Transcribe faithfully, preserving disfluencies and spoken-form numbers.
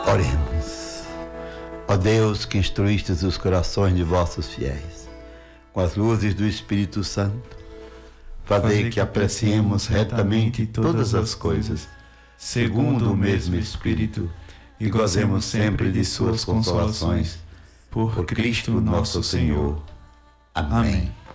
Oremos. Ó Deus, que instruístes os corações de vossos fiéis com as luzes do Espírito Santo, fazei que apreciemos retamente todas as coisas, segundo o mesmo Espírito, e gozemos sempre de suas consolações. Por Cristo nosso Senhor. Amém.